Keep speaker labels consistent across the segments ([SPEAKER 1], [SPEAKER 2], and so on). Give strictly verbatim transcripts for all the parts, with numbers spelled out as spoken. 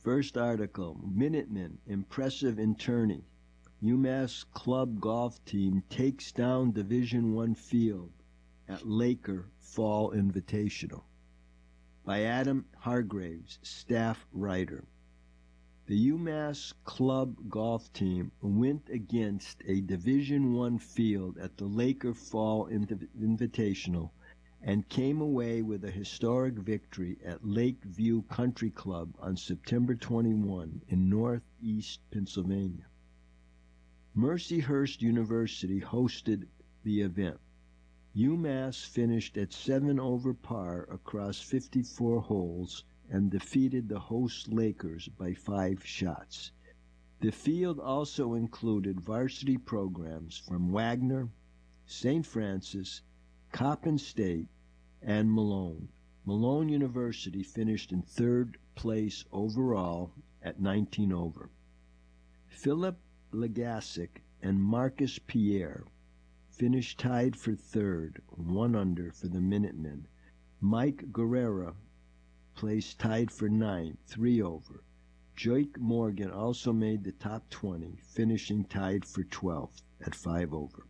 [SPEAKER 1] First article, Minutemen, impressive in tourney. UMass club golf team takes down Division One field at Laker Fall Invitational. By Adam Hargraves, staff writer. The UMass club golf team went against a Division One field at the Laker Fall Invitational and came away with a historic victory at Lakeview Country Club on September twenty-first in northeast Pennsylvania. Mercyhurst University hosted the event. UMass finished at seven over par across fifty-four holes and defeated the host Lakers by five shots. The field also included varsity programs from Wagner, Saint Francis, Coppin State, and Malone. Malone University finished in third place overall at nineteen over. Philip Legasic and Marcus Pierre finished tied for third, one under for the Minutemen. Mike Guerrera placed tied for ninth, three over. Jake Morgan also made the top twenty, finishing tied for twelfth at five over.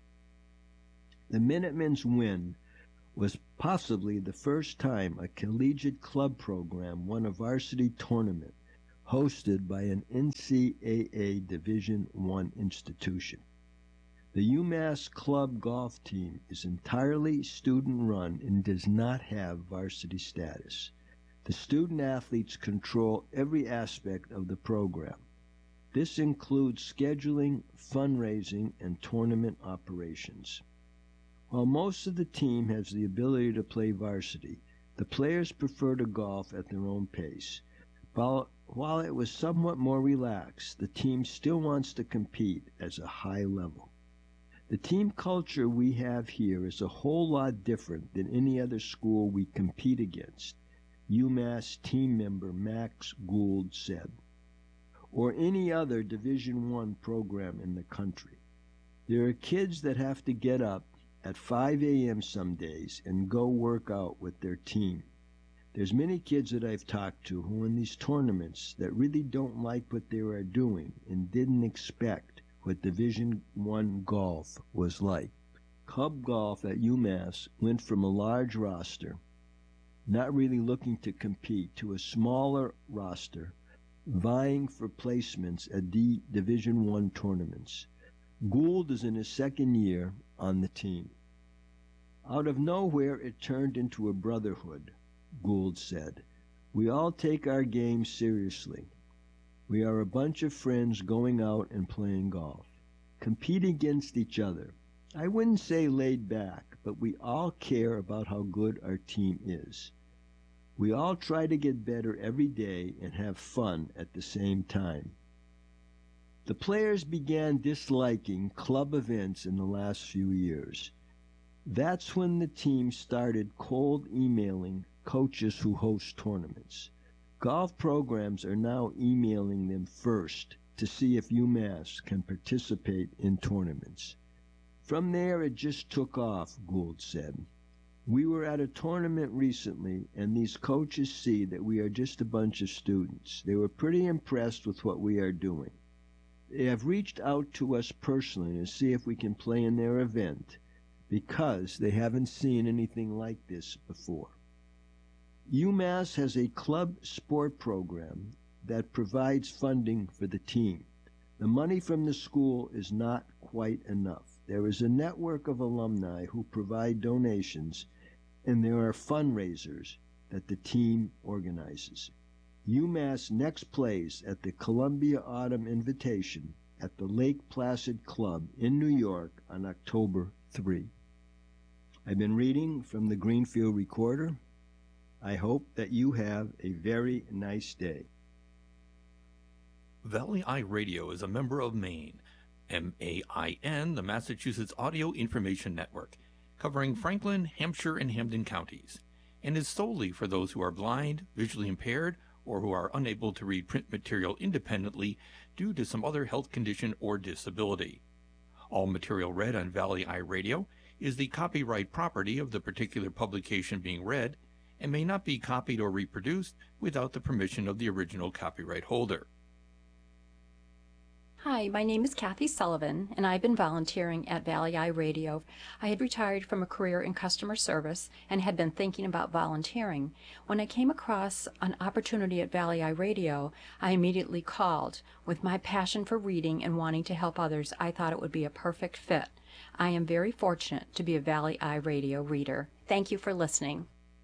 [SPEAKER 1] The Minutemen's win was possibly the first time a collegiate club program won a varsity tournament hosted by an N C double A Division One institution. The UMass club golf team is entirely student-run and does not have varsity status. The student-athletes control every aspect of the program. This includes scheduling, fundraising, and tournament operations. While most of the team has the ability to play varsity, the players prefer to golf at their own pace. While, while it was somewhat more relaxed, the team still wants to compete at a high level. The team culture we have here is a whole lot different than any other school we compete against, UMass team member Max Gould said, or any other Division One program in the country. There are kids that have to get up at five a.m. some days and go work out with their team. There's many kids that I've talked to who in these tournaments that really don't like what they are doing and didn't expect what Division One golf was like. Club golf at UMass went from a large roster, not really looking to compete, to a smaller roster, vying for placements at D Division One tournaments. Gould is in his second year on the team. Out of nowhere, it turned into a brotherhood, Gould said. We all take our game seriously. We are a bunch of friends going out and playing golf. Compete against each other. I wouldn't say laid back, but we all care about how good our team is. We all try to get better every day and have fun at the same time. The players began disliking club events in the last few years. That's when the team started cold emailing coaches who host tournaments. Golf programs are now emailing them first to see if UMass can participate in tournaments. From there, it just took off, Gould said. We were at a tournament recently, and these coaches see that we are just a bunch of students. They were pretty impressed with what we are doing. They have reached out to us personally to see if we can play in their event because they haven't seen anything like this before. UMass has a club sport program that provides funding for the team. The money from the school is not quite enough. There is a network of alumni who provide donations, and there are fundraisers that the team organizes. UMass next plays at the Columbia Autumn Invitation at the Lake Placid Club in New York on October third. I've been reading from the Greenfield Recorder. I hope that you have a very nice day.
[SPEAKER 2] Valley Eye Radio is a member of MAIN, M A I N, the Massachusetts Audio Information Network, covering Franklin, Hampshire, and Hampden counties, and is solely for those who are blind, visually impaired, or who are unable to read print material independently due to some other health condition or disability. All material read on Valley Eye Radio is the copyright property of the particular publication being read, and may not be copied or reproduced without the permission of the original copyright holder.
[SPEAKER 3] Hi, my name is Kathy Sullivan, and I've been volunteering at Valley Eye Radio. I had retired from a career in customer service and had been thinking about volunteering. When I came across an opportunity at Valley Eye Radio, I immediately called. With my passion for reading and wanting to help others, I thought it would be a perfect fit. I am very fortunate to be a Valley Eye Radio reader. Thank you for listening.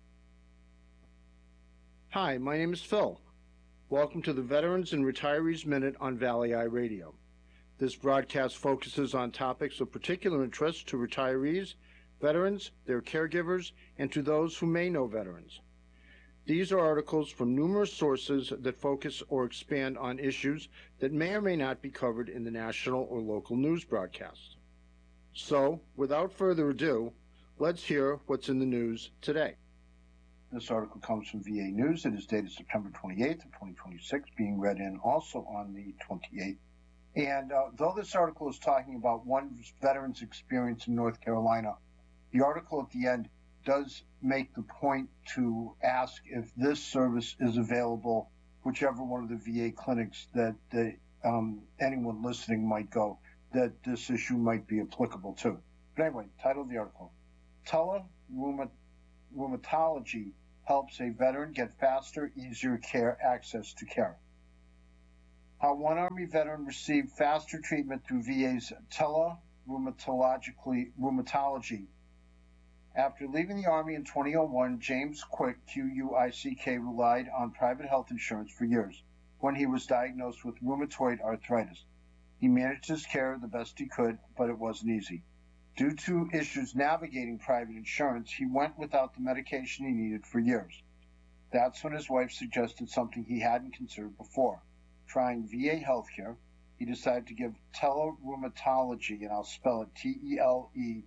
[SPEAKER 4] Hi, my name is Phil. Welcome to the Veterans and Retirees Minute on Valley Eye Radio. This broadcast focuses on topics of particular interest to retirees, veterans, their caregivers, and to those who may know veterans. These are articles from numerous sources that focus or expand on issues that may or may not be covered in the national or local news broadcasts. So, without further ado, let's hear what's in the news today.
[SPEAKER 5] This article comes from V A News. It is dated September twenty-eighth of twenty twenty-six, being read in also on the twenty-eighth. And uh, though this article is talking about one veteran's experience in North Carolina, the article at the end does make the point to ask if this service is available, whichever one of the V A clinics that the, um, anyone listening might go, that this issue might be applicable to. But anyway, title of the article, Tele-Rheumatology Rheumatology helps a veteran get faster, easier care access to care. How one Army veteran received faster treatment through V A's tele-rheumatology. Rheumatology. After leaving the Army in two thousand one, James Quick, Q U I C K, relied on private health insurance for years when he was diagnosed with rheumatoid arthritis. He managed his care the best he could, but it wasn't easy. Due to issues navigating private insurance, he went without the medication he needed for years. That's when his wife suggested something he hadn't considered before. Trying V A healthcare, he decided to give tele-rheumatology, and I'll spell it T E L E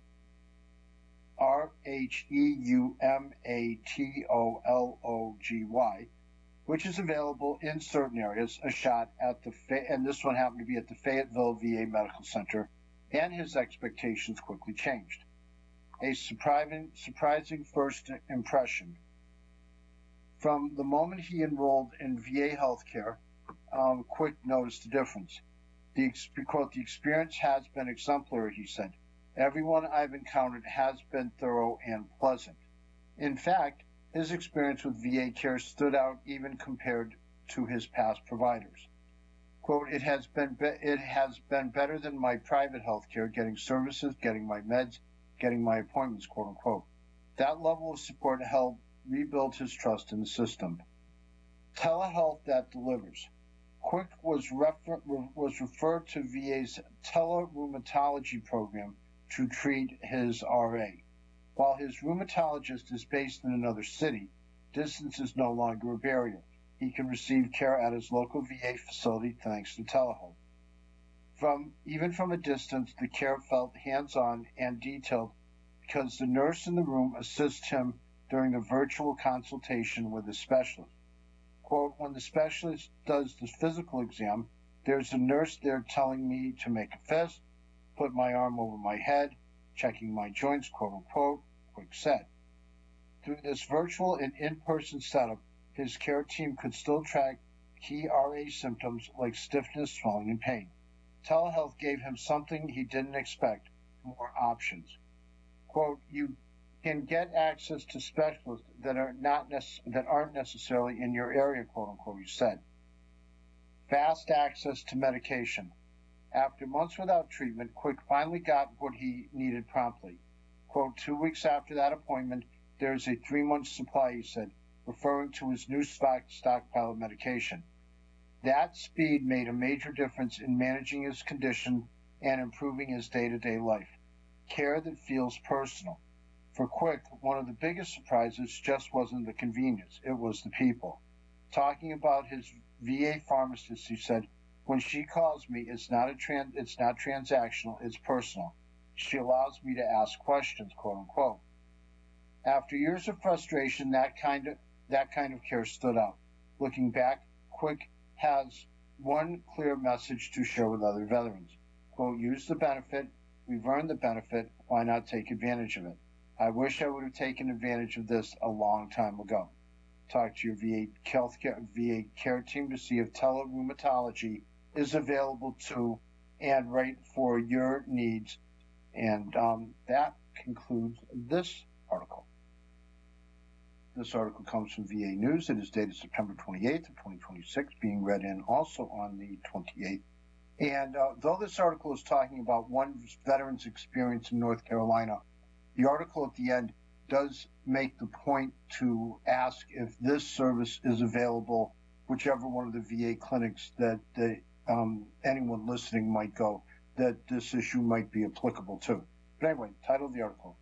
[SPEAKER 5] R H E U M A T O L O G Y, which is available in certain areas, a shot at the, and this one happened to be at the Fayetteville V A Medical Center, and his expectations quickly changed. A surprising, surprising first impression. From the moment he enrolled in V A healthcare, um, Quick noticed a difference. The, quote, the experience has been exemplary, he said. Everyone I've encountered has been thorough and pleasant. In fact, his experience with V A care stood out even compared to his past providers. Quote, it has been be- it has been better than my private health care, getting services, getting my meds, getting my appointments, quote unquote. That level of support helped rebuild his trust in the system. Telehealth that delivers. Quick was, refer- was referred to V A's tele-rheumatology program to treat his R A. While his rheumatologist is based in another city, distance is no longer a barrier. He can receive care at his local V A facility thanks to telehealth. From, even from a distance, the care felt hands-on and detailed because the nurse in the room assists him during the virtual consultation with the specialist. Quote, when the specialist does the physical exam, there's a nurse there telling me to make a fist, put my arm over my head, checking my joints, quote unquote, Quick said. Through this virtual and in-person setup, his care team could still track key R A symptoms like stiffness, swelling, and pain. Telehealth gave him something he didn't expect, more options. Quote, you can get access to specialists that are not nece- that aren't necessarily in your area, quote unquote, he said. Fast access to medication. After months without treatment, Quick finally got what he needed promptly. Quote, two weeks after that appointment, there's a three-month supply, he said, referring to his new stock, stockpile of medication. That speed made a major difference in managing his condition and improving his day-to-day life. Care that feels personal. For Quick, one of the biggest surprises just wasn't the convenience, it was the people. Talking about his V A pharmacist, he said, when she calls me, it's not a tran- it's not transactional, it's personal. She allows me to ask questions, quote unquote. After years of frustration, that kind of that kind of care stood out. Looking back, Quick has one clear message to share with other veterans. Quote, use the benefit. We've earned the benefit. Why not take advantage of it? I wish I would have taken advantage of this a long time ago. Talk to your V A healthcare V A care team to see if telerheumatology is available to and right for your needs. And um, that concludes this article. This article comes from V A News. It is dated September twenty-eighth of twenty twenty-six, being read in also on the twenty-eighth. And uh, though this article is talking about one veteran's experience in North Carolina, the article at the end does make the point to ask if this service is available, whichever one of the V A clinics that the, um, anyone listening might go, that this issue might be applicable to. But anyway, title of the article,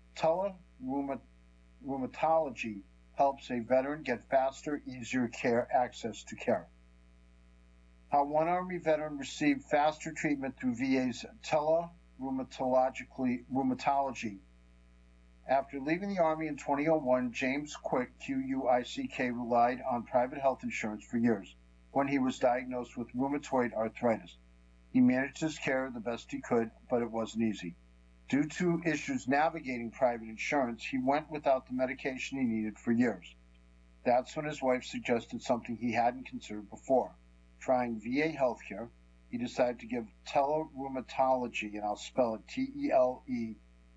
[SPEAKER 5] Telerheumatology helps a veteran get faster, easier care access to care. How one Army veteran received faster treatment through V A's telerheumatology. Rheumatology. After leaving the Army in two thousand one, James Quick, Q U I C K, relied on private health insurance for years when he was diagnosed with rheumatoid arthritis. He managed his care the best he could, but it wasn't easy. Due to issues navigating private insurance, he went without the medication he needed for years. That's when his wife suggested something he hadn't considered before. Trying V A healthcare, he decided to give telerheumatology, and I'll spell it T E L E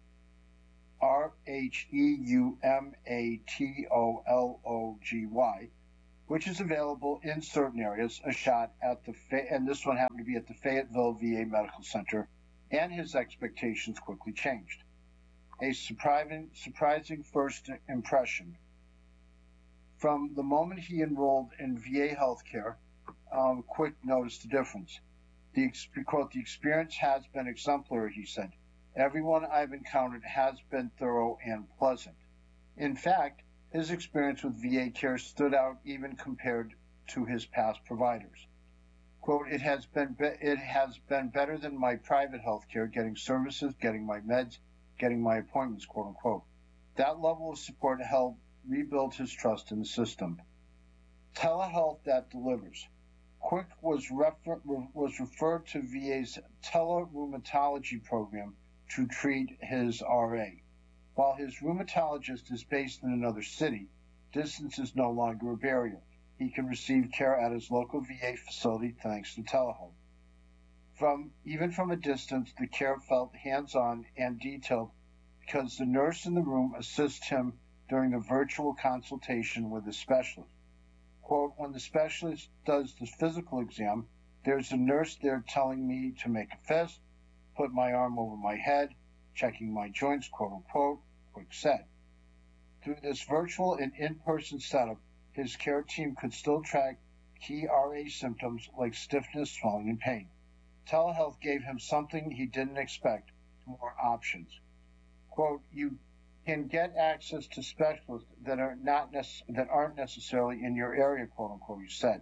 [SPEAKER 5] R H E U M A T O L O G Y, which is available in certain areas, a shot at the, and this one happened to be at the Fayetteville V A Medical Center, and his expectations quickly changed. A surprising, surprising first impression. From the moment he enrolled in V A healthcare, um, Quick noticed the difference. The, quote, the experience has been exemplary, he said. Everyone I've encountered has been thorough and pleasant. In fact, his experience with V A care stood out even compared to his past providers. Quote, it has been be- it has been better than my private health care, getting services, getting my meds, getting my appointments, quote unquote. That level of support helped rebuild his trust in the system. Telehealth that delivers. Quick was, refer- was referred to V A's telerheumatology program to treat his R A. While his rheumatologist is based in another city, distance is no longer a barrier. He can receive care at his local V A facility thanks to telehealth. From, even from a distance, the care felt hands-on and detailed because the nurse in the room assists him during the virtual consultation with the specialist. Quote, when the specialist does the physical exam, there's a nurse there telling me to make a fist, put my arm over my head, checking my joints, quote unquote, Quick said. Through this virtual and in-person setup, his care team could still track key R A symptoms like stiffness, swelling, and pain. Telehealth gave him something he didn't expect, more options. Quote, you can get access to specialists that are not nec- that aren't necessarily in your area, quote unquote, he said.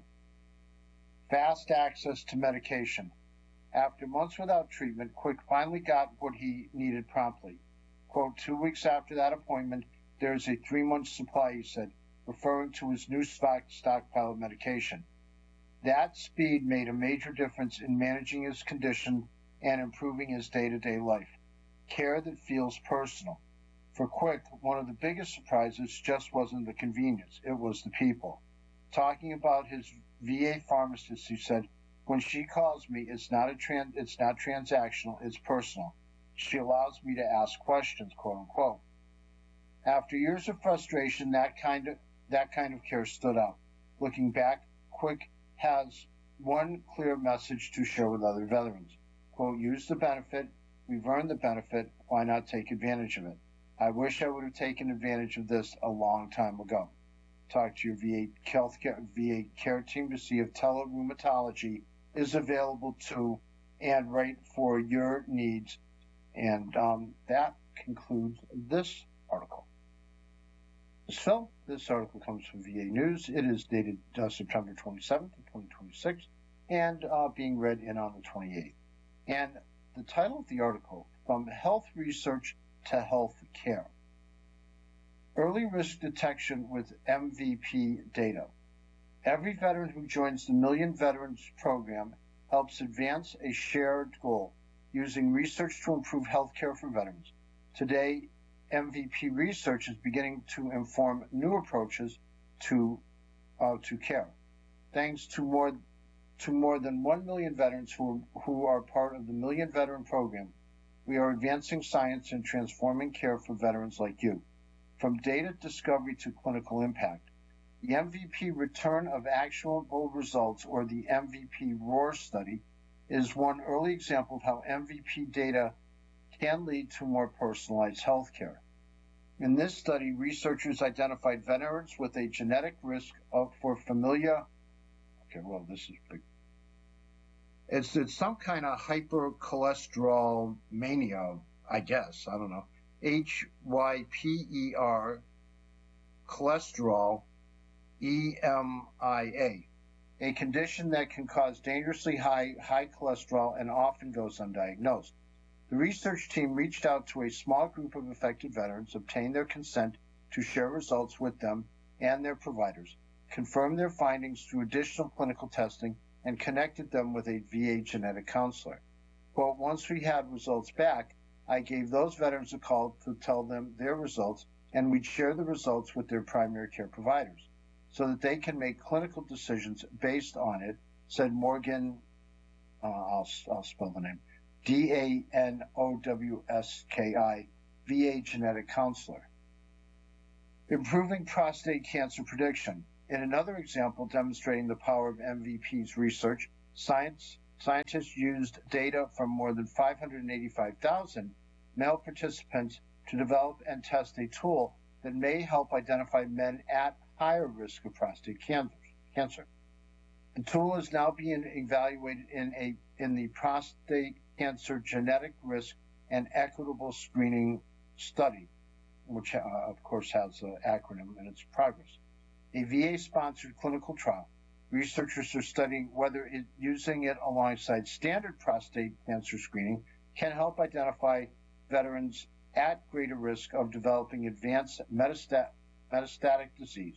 [SPEAKER 5] Fast access to medication. After months without treatment, Quick finally got what he needed promptly. Quote, two weeks after that appointment, there's a three-month supply, he said, referring to his new stock, stockpile of medication. That speed made a major difference in managing his condition and improving his day-to-day life. Care that feels personal. For Quick, one of the biggest surprises just wasn't the convenience, it was the people. Talking about his V A pharmacist, he said, when she calls me, it's not a tran- it's not transactional, it's personal. She allows me to ask questions, quote unquote. After years of frustration, that kind of that kind of care stood out. Looking back, Quick has one clear message to share with other veterans. Quote, use the benefit. We've earned the benefit. Why not take advantage of it? I wish I would have taken advantage of this a long time ago. Talk to your V A healthcare V A care team to see if telerheumatology is available to and right for your needs. And um, that concludes this article. So this article comes from V A News. It is dated uh, September twenty-seventh, twenty twenty-six, and uh, being read in on the twenty-eighth. And the title of the article, From Health Research to Health Care. Early risk detection with M V P data. Every veteran who joins the Million Veterans Program helps advance a shared goal, using research to improve health care for veterans. Today, M V P research is beginning to inform new approaches to uh, to care. Thanks to more to more than one million veterans who who are part of the Million Veteran Program, we are advancing science and transforming care for veterans like you. From data discovery to clinical impact, the M V P Return of Actionable Results, or the M V P ROAR study, is one early example of how M V P data can lead to more personalized health care. In this study, researchers identified veterans with a genetic risk of, for familial, okay, well, this is big. It's, it's some kind of hypercholesterol mania, I guess, I don't know. H Y P E R, cholesterol, E M I A, a condition that can cause dangerously high, high cholesterol and often goes undiagnosed. The research team reached out to a small group of affected veterans, obtained their consent to share results with them and their providers, confirmed their findings through additional clinical testing, and connected them with a V A genetic counselor. Quote, once we had results back, I gave those veterans a call to tell them their results, and we'd share the results with their primary care providers so that they can make clinical decisions based on it, said Morgan, uh, I'll, I'll spell the name, D A N O W S K I, V A genetic counselor. Improving prostate cancer prediction. In another example demonstrating the power of M V P's research, science, scientists used data from more than five hundred eighty-five thousand male participants to develop and test a tool that may help identify men at higher risk of prostate cancer. The tool is now being evaluated in a in the prostate cancer genetic risk and equitable screening study, which uh, of course has an acronym in its progress. A V A-sponsored clinical trial. Researchers are studying whether it, using it alongside standard prostate cancer screening can help identify veterans at greater risk of developing advanced metastat- metastatic disease.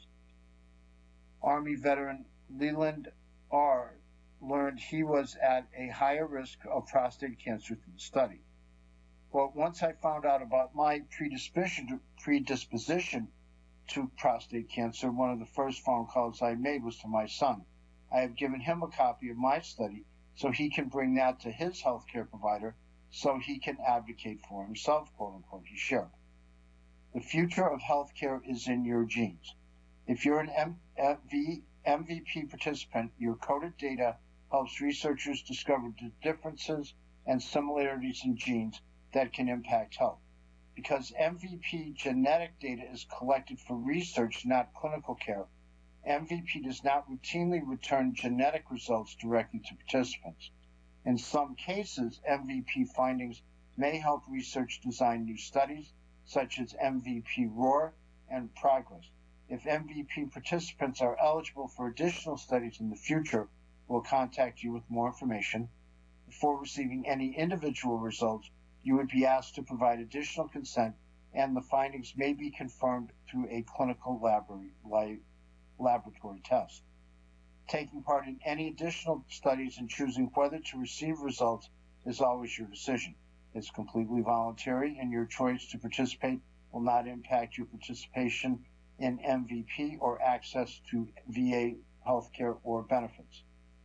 [SPEAKER 5] Army veteran Leland R. learned he was at a higher risk of prostate cancer through the study. But once I found out about my predisposition to, predisposition to prostate cancer, one of the first phone calls I made was to my son. I have given him a copy of my study so he can bring that to his healthcare provider so he can advocate for himself, quote unquote, he shared. The future of healthcare is in your genes. If you're an M V P participant, your coded data helps researchers discover the differences and similarities in genes that can impact health. Because M V P genetic data is collected for research, not clinical care, M V P does not routinely return genetic results directly to participants. In some cases, M V P findings may help research design new studies, such as M V P ROAR and PROGRESS. If M V P participants are eligible for additional studies in the future, we'll contact you with more information. Before receiving any individual results, you would be asked to provide additional consent, and the findings may be confirmed through a clinical laboratory, laboratory test. Taking part in any additional studies and choosing whether to receive results is always your decision. It's completely voluntary, and your choice to participate will not impact your participation in M V P or access to V A healthcare or benefits.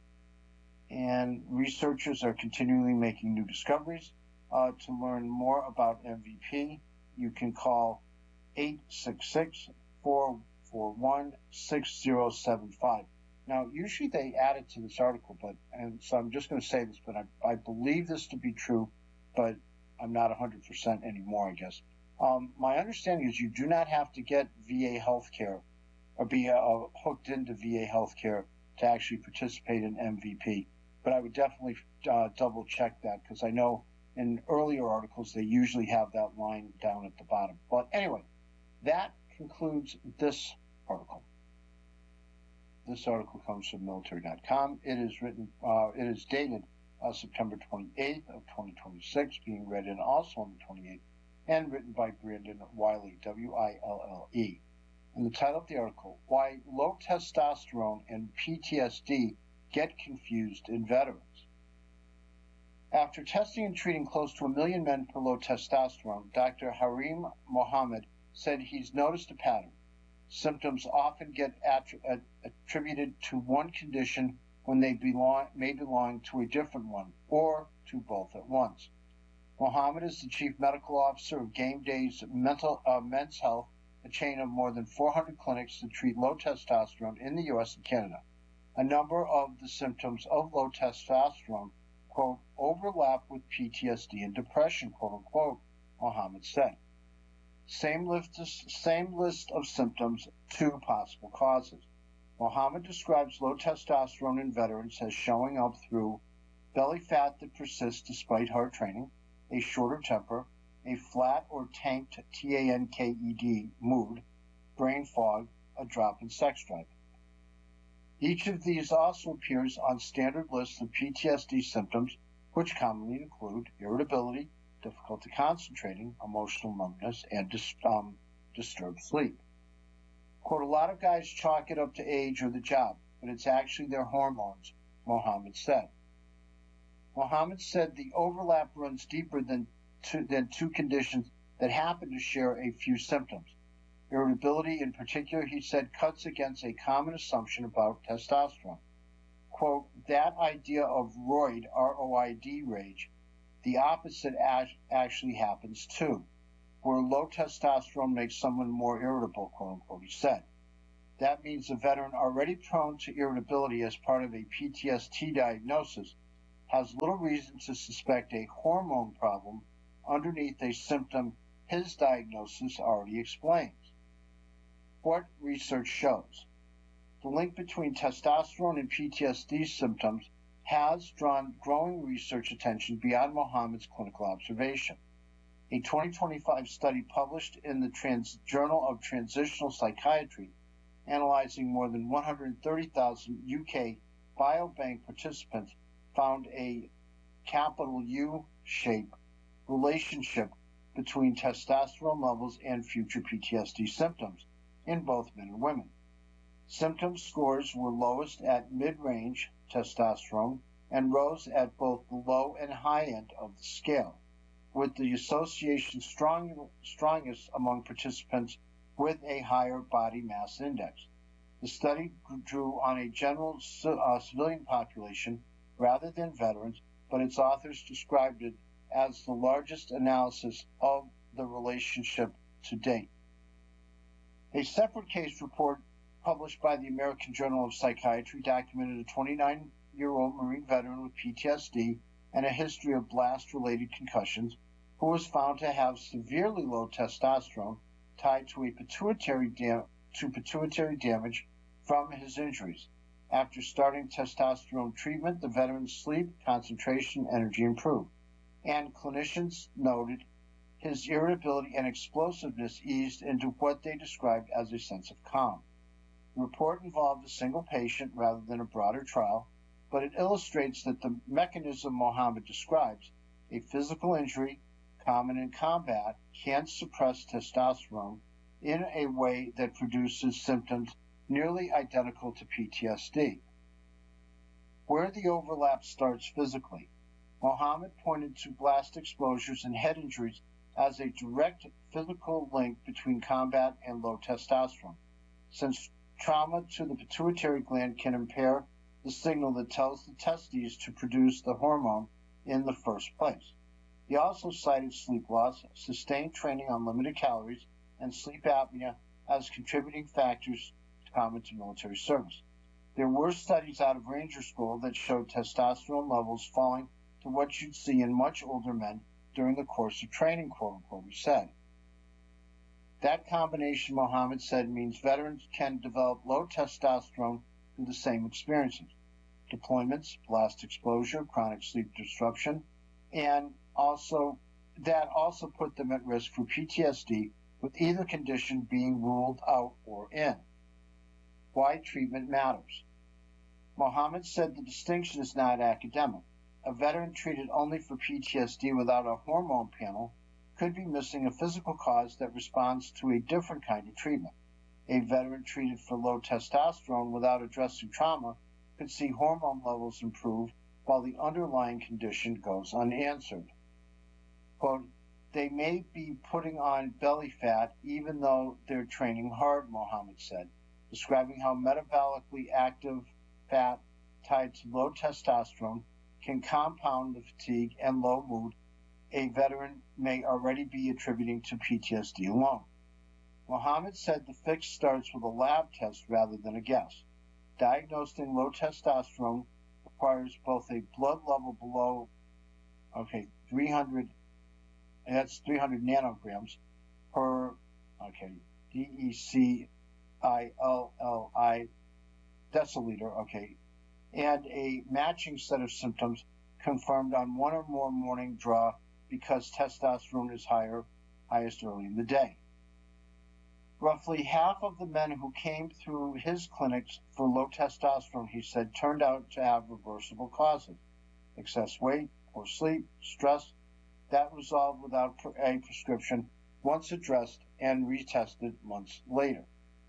[SPEAKER 5] And researchers are continually making new discoveries. Uh, to learn more about M V P, you can call eight six six, four four one, six zero seven five. Now, usually they add it to this article, but and so I'm just going to say this, but I, I believe this to be true, but I'm not one hundred percent anymore, I guess. Um, my understanding is you do not have to get V A healthcare or be uh, hooked into V A healthcare to actually participate in M V P, but I would definitely uh, double check that because I know in earlier articles they usually have that line down at the bottom. But anyway, that concludes this article. This article comes from military dot com. It is written, uh, it is dated uh, September twenty-eighth of twenty twenty-six, being read in also on the twenty-eighth, and written by Brandon Wiley, W I L L E. And the title of the article, Why Low Testosterone and P T S D Get Confused in Veterans. After testing and treating close to a million men for low testosterone, Doctor Harim Mohammed said he's noticed a pattern. Symptoms often get attributed to one condition when they belong, may belong to a different one, or to both at once. Mohammed is the Chief Medical Officer of Game Days Mental, uh, Men's Health, a chain of more than four hundred clinics that treat low testosterone in the U S and Canada. A number of the symptoms of low testosterone, quote, overlap with P T S D and depression, quote unquote, Mohammed said. Same list, same list of symptoms, two possible causes. Mohammed describes low testosterone in veterans as showing up through belly fat that persists despite hard training, a shorter temper, a flat or tanked T A N K E D mood, brain fog, a drop in sex drive. Each of these also appears on standard lists of P T S D symptoms, which commonly include irritability, difficulty concentrating, emotional numbness, and dis- um, disturbed sleep. Quote, a lot of guys chalk it up to age or the job, but it's actually their hormones, Mohammed said. Mohammed said the overlap runs deeper than two, than two conditions that happen to share a few symptoms. Irritability, in particular, he said, cuts against a common assumption about testosterone. Quote, that idea of roid, R O I D, rage, the opposite actually happens too, where low testosterone makes someone more irritable, quote unquote, he said. That means a veteran already prone to irritability as part of a P T S D diagnosis has little reason to suspect a hormone problem underneath a symptom his diagnosis already explains. What research shows? The link between testosterone and P T S D symptoms has drawn growing research attention beyond Mohammed's clinical observation. A twenty twenty-five study published in the Trans- Journal of Transitional Psychiatry, analyzing more than one hundred thirty thousand U K biobank participants, found a capital U-shape relationship between testosterone levels and future P T S D symptoms in both men and women. Symptom scores were lowest at mid-range testosterone and rose at both the low and high end of the scale, with the association strong, strongest among participants with a higher body mass index. The study drew on a general uh, civilian population rather than veterans, but its authors described it as the largest analysis of the relationship to date. A separate case report published by the American Journal of Psychiatry documented a twenty-nine-year-old Marine veteran with P T S D and a history of blast-related concussions who was found to have severely low testosterone tied to a pituitary dam- to pituitary damage from his injuries. After starting testosterone treatment, the veteran's sleep, concentration, energy improved, and clinicians noted his irritability and explosiveness eased into what they described as a sense of calm. The report involved a single patient rather than a broader trial, but it illustrates that the mechanism Mohammed describes, a physical injury common in combat, can suppress testosterone in a way that produces symptoms nearly identical to P T S D. Where the overlap starts physically, Mohammed pointed to blast exposures and head injuries as a direct physical link between combat and low testosterone, since trauma to the pituitary gland can impair the signal that tells the testes to produce the hormone in the first place. He also cited sleep loss, sustained training on limited calories, and sleep apnea as contributing factors common to military service. There were studies out of Ranger School that showed testosterone levels falling to what you'd see in much older men during the course of training, quote unquote, he said. That combination, Mohammed said, means veterans can develop low testosterone through the same experiences: deployments, blast exposure, chronic sleep disruption, and also that also put them at risk for P T S D, with either condition being ruled out or in. Why treatment matters. Mohammed said the distinction is not academic. A veteran treated only for P T S D without a hormone panel could be missing a physical cause that responds to a different kind of treatment. A veteran treated for low testosterone without addressing trauma could see hormone levels improve while the underlying condition goes unanswered. Quote, they may be putting on belly fat even though they're training hard, Mohammed said, describing how metabolically active fat tied to low testosterone can compound the fatigue and low mood a veteran may already be attributing to P T S D alone. Mohammed said the fix starts with a lab test rather than a guess. Diagnosing low testosterone requires both a blood level below, okay, three hundred, that's three hundred nanograms per, okay, D E C I L L I deciliter, okay, and a matching set of symptoms confirmed on one or more morning draw because testosterone is higher, highest early in the day. Roughly half of the men who came through his clinics for low testosterone, he said, turned out to have reversible causes: excess weight, poor sleep, stress, that resolved without a prescription once addressed and retested months later.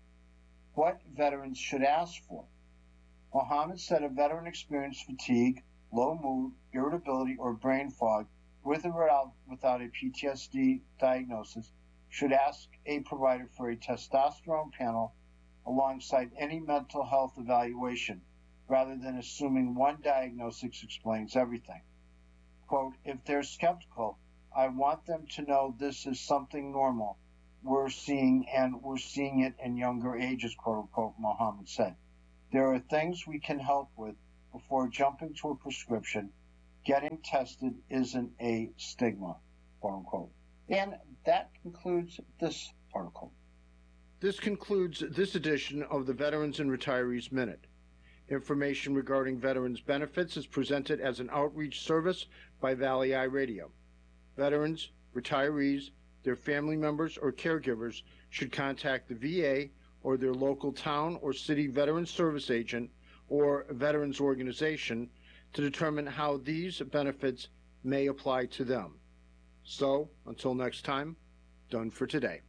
[SPEAKER 5] What veterans should ask for? Mohammed said a veteran experienced fatigue, low mood, irritability, or brain fog with or without, without a P T S D diagnosis should ask a provider for a testosterone panel alongside any mental health evaluation, rather than assuming one diagnosis explains everything. Quote, if they're skeptical, I want them to know this is something normal we're seeing, and we're seeing it in younger ages, quote unquote, Mohammed said. There are things we can help with before jumping to a prescription. Getting tested isn't a stigma, quote unquote. And that concludes this article.
[SPEAKER 4] This concludes this edition of the Veterans and Retirees Minute. Information regarding veterans' benefits is presented as an outreach service by Valley Eye Radio. Veterans, retirees, their family members, or caregivers should contact the V A or their local town or city veterans service agent or veterans organization to determine how these benefits may apply to them. So, until next time, done for today.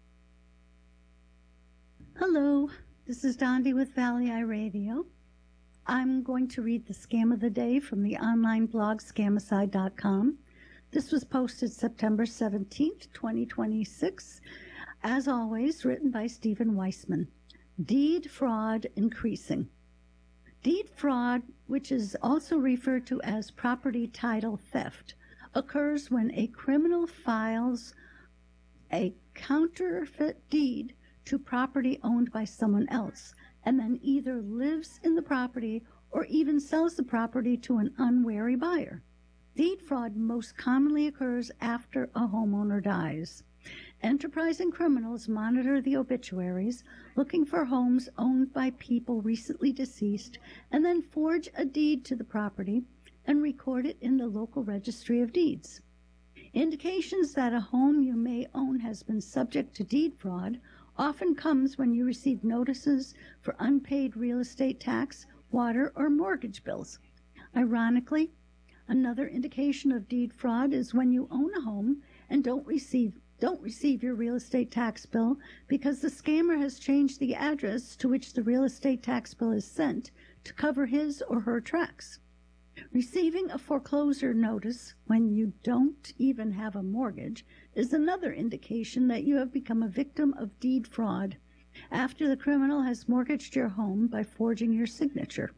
[SPEAKER 6] Hello, this is Dondi with Valley Eye Radio. I'm going to read the Scam of the Day from the online blog scamicide dot com. This was posted September seventeenth, twenty twenty-six. As always, written by Stephen Weissman. Deed fraud increasing. Deed fraud, which is also referred to as property title theft, occurs when a criminal files a counterfeit deed to property owned by someone else, and then either lives in the property or even sells the property to an unwary buyer. Deed fraud most commonly occurs after a homeowner dies. Enterprising criminals monitor the obituaries, looking for homes owned by people recently deceased, and then forge a deed to the property and record it in the local registry of deeds. Indications that a home you may own has been subject to deed fraud often comes when you receive notices for unpaid real estate tax, water, or mortgage bills. Ironically, another indication of deed fraud is when you own a home and don't receive don't receive your real estate tax bill because the scammer has changed the address to which the real estate tax bill is sent to cover his or her tracks. Receiving a foreclosure notice when you don't even have a mortgage is another indication that you have become a victim of deed fraud after the criminal has mortgaged your home by forging your signature.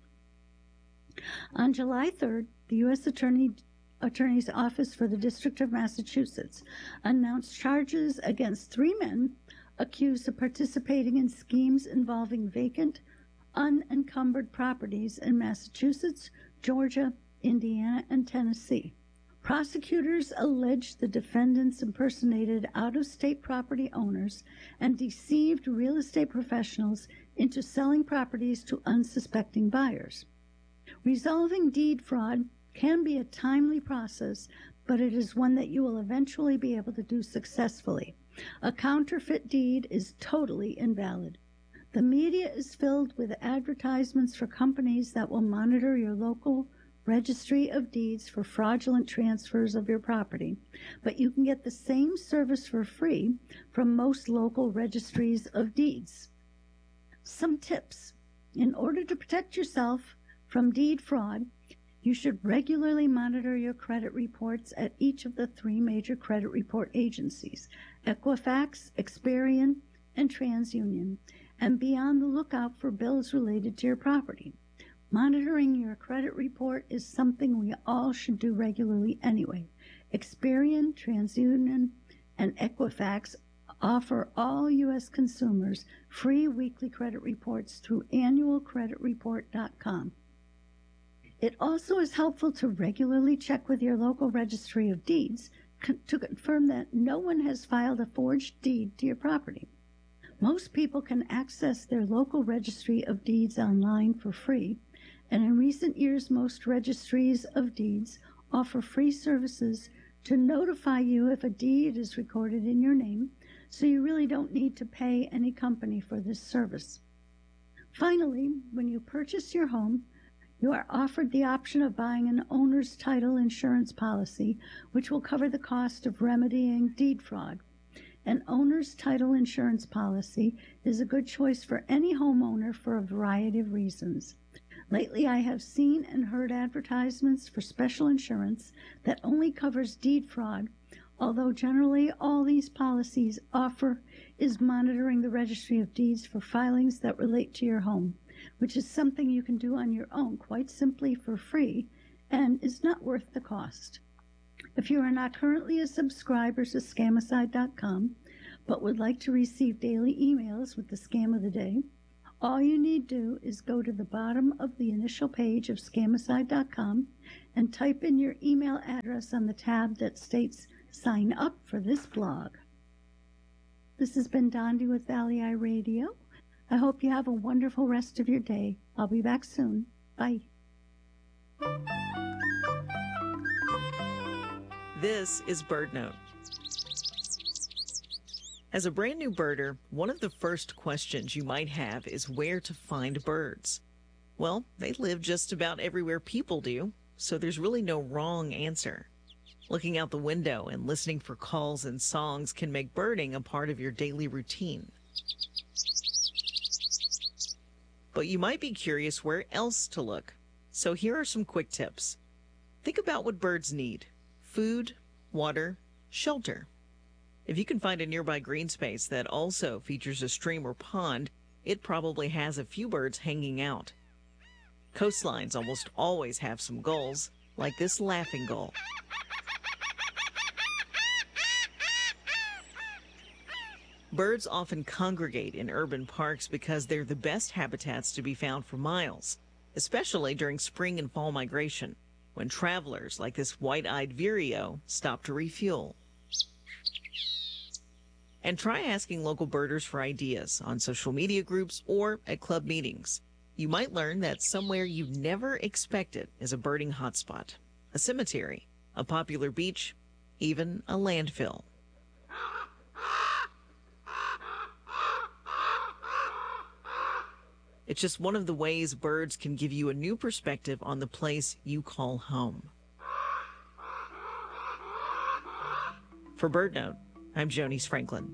[SPEAKER 6] On July third, the U S Attorney, Attorney's Office for the District of Massachusetts announced charges against three men accused of participating in schemes involving vacant, unencumbered properties in Massachusetts, Georgia, Indiana, and Tennessee. Prosecutors alleged the defendants impersonated out-of-state property owners and deceived real estate professionals into selling properties to unsuspecting buyers. Resolving deed fraud can be a timely process, but it is one that you will eventually be able to do successfully. A counterfeit deed is totally invalid. The media is filled with advertisements for companies that will monitor your local registry of deeds for fraudulent transfers of your property, but you can get the same service for free from most local registries of deeds. Some tips. In order to protect yourself from deed fraud, You should regularly monitor your credit reports at each of the three major credit report agencies, Equifax, Experian, and TransUnion, and be on the lookout for bills related to your property. Monitoring your credit report is something we all should do regularly anyway. Experian, TransUnion, and Equifax offer all U S consumers free weekly credit reports through annual credit report dot com. It also is helpful to regularly check with your local registry of deeds to confirm that no one has filed a forged deed to your property. Most people can access their local registry of deeds online for free, and in recent years, most registries of deeds offer free services to notify you if a deed is recorded in your name, so you really don't need to pay any company for this service. Finally, when you purchase your home, you are offered the option of buying an owner's title insurance policy, which will cover the cost of remedying deed fraud. An owner's title insurance policy is a good choice for any homeowner for a variety of reasons. Lately, I have seen and heard advertisements for special insurance that only covers deed fraud, although generally all these policies offer is monitoring the registry of deeds for filings that relate to your home, which is something you can do on your own quite simply for free and is not worth the cost. If you are not currently a subscriber to Scamicide dot com but would like to receive daily emails with the scam of the day, all you need do is go to the bottom of the initial page of Scamicide dot com and type in your email address on the tab that states Sign Up for this blog. This has been Dondi with Valley Eye Radio. I hope you have a wonderful rest of your day. I'll be back soon. Bye.
[SPEAKER 7] This is BirdNote. As a brand new birder, one of the first questions you might have is where to find birds. Well, they live just about everywhere people do, so there's really no wrong answer. Looking out the window and listening for calls and songs can make birding a part of your daily routine. But you might be curious where else to look. So here are some quick tips. Think about what birds need: food, water, shelter. If you can find a nearby green space that also features a stream or pond, it probably has a few birds hanging out. Coastlines almost always have some gulls, like this laughing gull. Birds often congregate in urban parks because they're the best habitats to be found for miles, especially during spring and fall migration, when travelers like this white-eyed vireo stop to refuel. And try asking local birders for ideas on social media groups or at club meetings. You might learn that somewhere you never expected is a birding hotspot, a cemetery, a popular beach, even a landfill. It's just one of the ways birds can give you a new perspective on the place you call home. For BirdNote, I'm Jonice Franklin.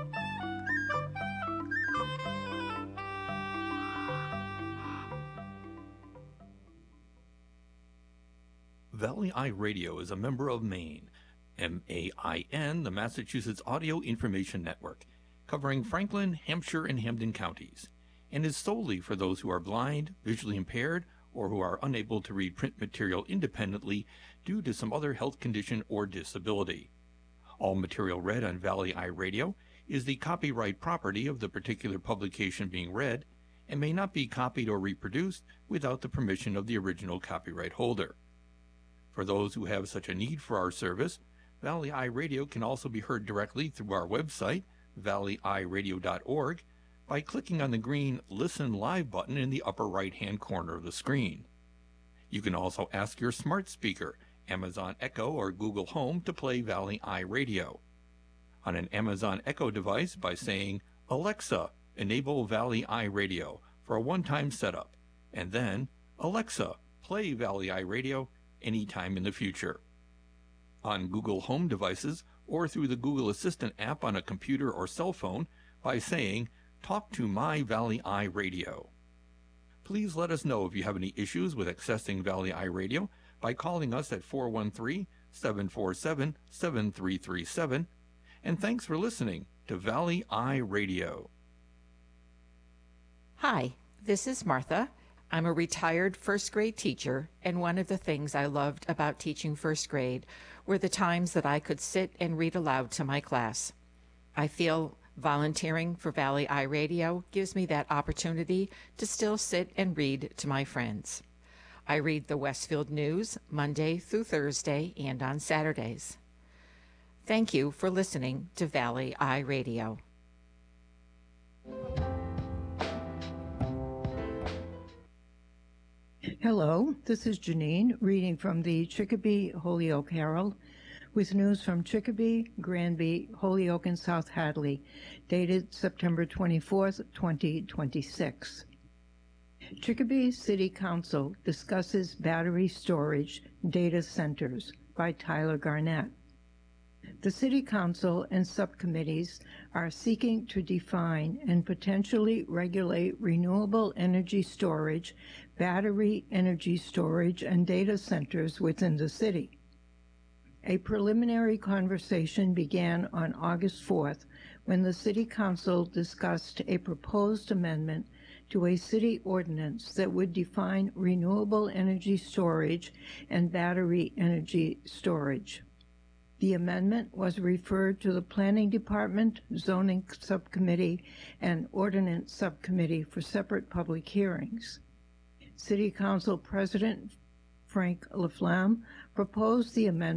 [SPEAKER 2] Valley Eye Radio is a member of MAIN, M A I N, the Massachusetts Audio Information Network, covering Franklin, Hampshire, and Hampden counties, and is solely for those who are blind, visually impaired, or who are unable to read print material independently due to some other health condition or disability. All material read on Valley Eye Radio is the copyright property of the particular publication being read and may not be copied or reproduced without the permission of the original copyright holder. For those who have such a need for our service, Valley Eye Radio can also be heard directly through our website, valley eye radio dot org, by clicking on the green Listen Live button in the upper right-hand corner of the screen. You can also ask your smart speaker, Amazon Echo or Google Home, to play Valley Eye Radio. On an Amazon Echo device by saying, "Alexa, enable Valley Eye Radio" for a one-time setup, and then, "Alexa, play Valley Eye Radio" anytime in the future. On Google Home devices or through the Google Assistant app on a computer or cell phone by saying, "Talk to my Valley Eye Radio." Please let us know if you have any issues with accessing Valley Eye Radio by calling us at four one three, seven four seven, seven three three seven. And thanks for listening to Valley Eye Radio.
[SPEAKER 8] Hi, this is Martha. I'm a retired first grade teacher, and one of the things I loved about teaching first grade were the times that I could sit and read aloud to my class. I feel volunteering for Valley Eye Radio gives me that opportunity to still sit and read to my friends. I read the Westfield News Monday through Thursday and on Saturdays. Thank you for listening to Valley Eye Radio.
[SPEAKER 9] Hello, this is Janine reading from the Chicopee Holyoke Herald with news from Chicopee, Granby, Holyoke, and South Hadley, dated September twenty-fourth, twenty twenty-six. Chicopee City Council discusses battery storage data centers by Tyler Garnett. The City Council and subcommittees are seeking to define and potentially regulate renewable energy storage, battery energy storage, and data centers within the city. A preliminary conversation began on August fourth when the City Council discussed a proposed amendment to a city ordinance that would define renewable energy storage and battery energy storage. The amendment was referred to the Planning Department, Zoning Subcommittee, and Ordinance Subcommittee for separate public hearings. City Council President Frank Laflamme proposed the amendment